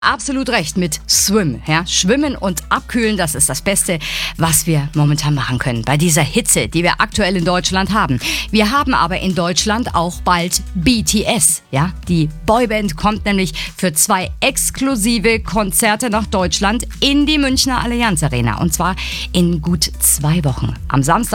Absolut recht mit Swim. Ja? Schwimmen und abkühlen, das ist das Beste, was wir momentan machen können. Bei dieser Hitze, die wir aktuell in Deutschland haben. Wir haben aber in Deutschland auch bald BTS. Ja? Die Boyband kommt nämlich für 2 exklusive Konzerte nach Deutschland in die Münchner Allianz Arena. Und zwar in gut 2 Wochen. Am Samstag